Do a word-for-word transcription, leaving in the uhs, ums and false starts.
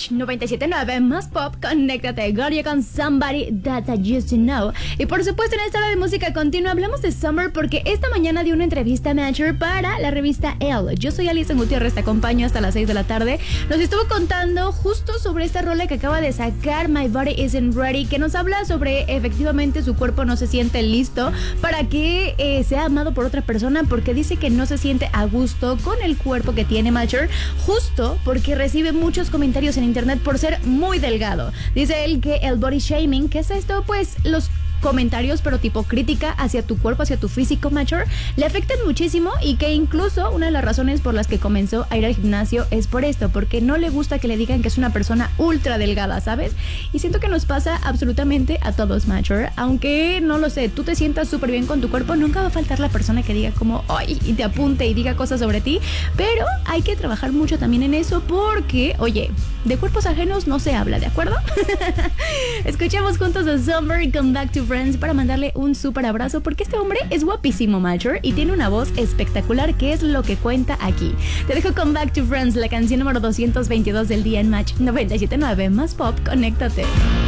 Match noventa y siete punto nueve, más pop, conéctate, Gloria con Somebody That I Used to Know. Y por supuesto, en esta hora de música continua hablamos de Summer porque esta mañana dio una entrevista a Matcher para la revista Elle. Yo soy Alison Gutiérrez, te acompaño hasta las seis de la tarde. Nos estuvo contando justo sobre esta rola que acaba de sacar, My Body Isn't Ready, que nos habla sobre efectivamente su cuerpo no se siente listo para que eh, sea amado por otra persona, porque dice que no se siente a gusto con el cuerpo que tiene Matcher, justo porque recibe muchos comentarios en internet por ser muy delgado. Dice él que el body shaming, ¿qué es esto? Pues los comentarios, pero tipo crítica hacia tu cuerpo, hacia tu físico, Matcher, le afectan muchísimo y que incluso una de las razones por las que comenzó a ir al gimnasio es por esto, porque no le gusta que le digan que es una persona ultra delgada, ¿sabes? Y siento que nos pasa absolutamente a todos, Matcher, aunque no lo sé, tú te sientas súper bien con tu cuerpo, nunca va a faltar la persona que diga como, ay, y te apunte y diga cosas sobre ti, pero hay que trabajar mucho también en eso porque, oye, de cuerpos ajenos no se habla, ¿de acuerdo? Escuchemos juntos a Summer y Come Back to Friends para mandarle un súper abrazo porque este hombre es guapísimo, Matcher, y tiene una voz espectacular, que es lo que cuenta aquí. Te dejo Come Back to Friends, la canción número doscientos veintidós del día en Match noventa y siete punto nueve, más pop, conéctate.